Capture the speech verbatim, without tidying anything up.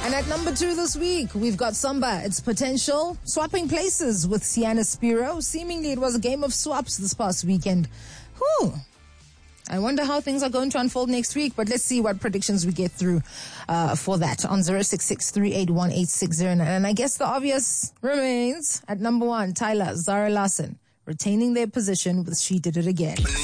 And at number two this week, we've got Samba. It's Potential swapping places with Sienna Spiro. Seemingly it was a game of swaps this past weekend. Whew. I wonder how things are going to unfold next week, but let's see what predictions we get through uh, for that on zero six six, three eight one, eight six zero nine. And I guess the obvious remains at number one, Tyla, Zara Larsson, retaining their position with She Did It Again.